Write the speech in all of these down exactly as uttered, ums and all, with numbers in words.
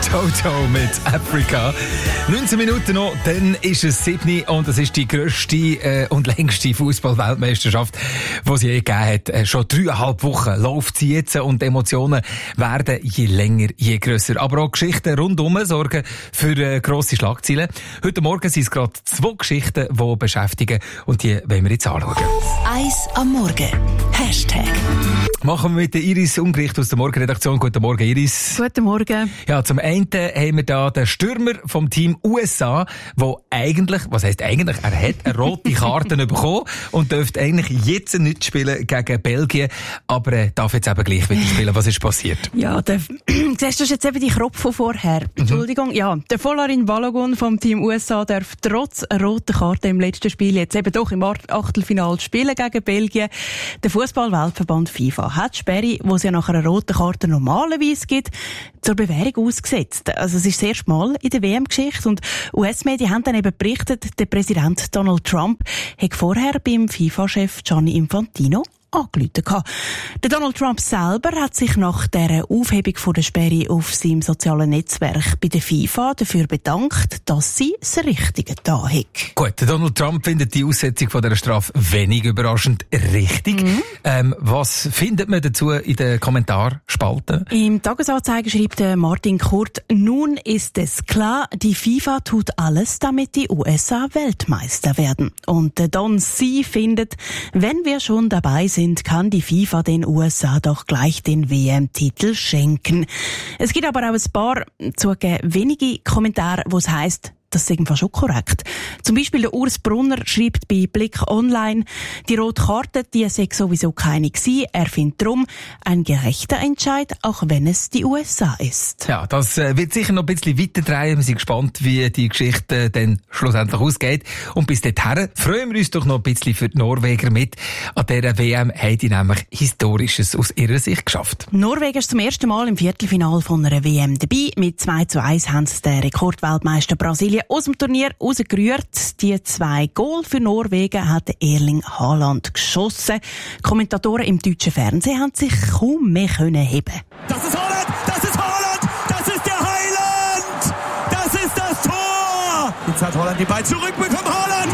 Toto mit Africa. neunzehn Minuten noch, dann ist es sieben und es ist die grösste äh, und längste Fußball-Weltmeisterschaft, die sie je gegeben hat. Äh, schon dreieinhalb Wochen läuft sie jetzt und Emotionen werden je länger, je grösser. Aber auch Geschichten rundum sorgen für äh, grosse Schlagzeilen. Heute Morgen sind es gerade zwei Geschichten, die beschäftigen und die wollen wir jetzt anschauen. Eis am Morgen. Hashtag. Machen wir mit der Iris Ungericht aus der Morgenredaktion. Guten Morgen, Iris. Guten Morgen. Ja, zum einen haben wir da den Stürmer vom Team U S A, der eigentlich, was heisst eigentlich, er hat eine rote Karte bekommen und dürfte eigentlich jetzt nicht spielen gegen Belgien, aber er darf jetzt eben gleich wieder spielen. Was ist passiert? Ja, der, siehst du jetzt eben die Kropf von vorher. Entschuldigung. Mhm. Ja, der Folarin Balogun vom Team U S A darf trotz roter Karte im letzten Spiel jetzt eben doch im Achtelfinale spielen gegen Belgien. Der Fußball-Weltverband FIFA hat die Sperre, die es ja nach einer roten Karte normalerweise gibt, zur Bewährung ausgesetzt. Also es ist das erste Mal in der W M-Geschichte und U S-Medien haben dann eben berichtet, der Präsident Donald Trump hat vorher beim FIFA-Chef Gianni Infantino angerufen. Der Donald Trump selber hat sich nach der Aufhebung von der Sperre auf seinem sozialen Netzwerk bei der FIFA dafür bedankt, dass sie das Richtige da hat. Gut, der Donald Trump findet die Aussetzung von dieser Strafe wenig überraschend richtig. Mhm. Ähm, was findet man dazu in den Kommentarspalten? Im Tagesanzeiger schreibt Martin Kurt, nun ist es klar, die FIFA tut alles, damit die U S A Weltmeister werden. Und der Don C. findet, wenn wir schon dabei sind, kann die FIFA den U S A doch gleich den W M-Titel schenken. Es gibt aber auch ein paar, zugegeben wenige Kommentare, wo es heisst, das ist irgendwie schon korrekt. Zum Beispiel der Urs Brunner schreibt bei Blick Online, die rote Karte, die sei sowieso keine gewesen. Er findet darum ein gerechter Entscheid, auch wenn es die U S A ist. Ja, das äh, wird sicher noch ein bisschen weiter drehen. Wir sind gespannt, wie die Geschichte äh, dann schlussendlich ausgeht. Und bis dahin freuen wir uns doch noch ein bisschen für die Norweger mit. An dieser W M haben die nämlich Historisches aus ihrer Sicht geschafft. Norwegen ist zum ersten Mal im Viertelfinale von einer W M dabei. Mit zwei zu eins haben sie den Rekordweltmeister Brasilien aus dem Turnier rausgerührt. Die zwei Goal für Norwegen hat Erling Haaland geschossen. Kommentatoren im deutschen Fernsehen haben sich kaum mehr können heben. Das ist Haaland! Das ist Haaland! Das ist der Heiland! Das ist das Tor! Jetzt hat Haaland den Ball zurückbekommen. Haaland!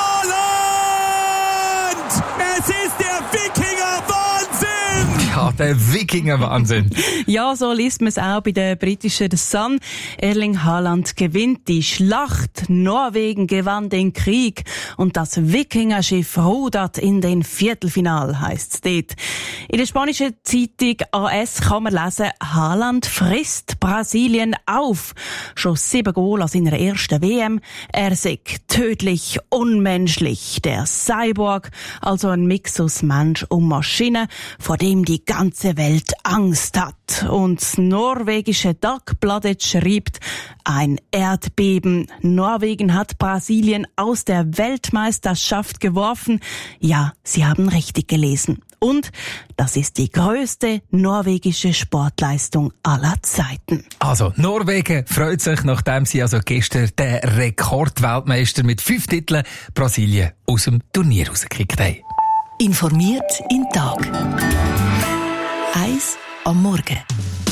Haaland! Es ist der Wikinger-Wahnsinn! Ja, der Wikinger-Wahnsinn. Ja, so liest man es auch bei der britischen The Sun. Erling Haaland gewinnt die Schlacht. Norwegen gewann den Krieg. Und das Wikingerschiff rudert in den Viertelfinal, heisst es dort. In der spanischen Zeitung A S kann man lesen, Haaland frisst Brasilien auf. Schon sieben Goal an seiner ersten W M. Er sei tödlich, unmenschlich. Der Cyborg, also ein Mix aus Mensch und Maschine, vor dem die ganze Welt Angst hat. Und das norwegische Dagbladet schreibt, ein Erdbeben. Norwegen hat Brasilien aus der Weltmeisterschaft geworfen. Ja, Sie haben richtig gelesen. Und das ist die größte norwegische Sportleistung aller Zeiten. Also, Norwegen freut sich, nachdem sie also gestern den Rekordweltmeister mit fünf Titeln Brasilien aus dem Turnier rausgekickt haben. Informiert in Tag. Eis am Morgen.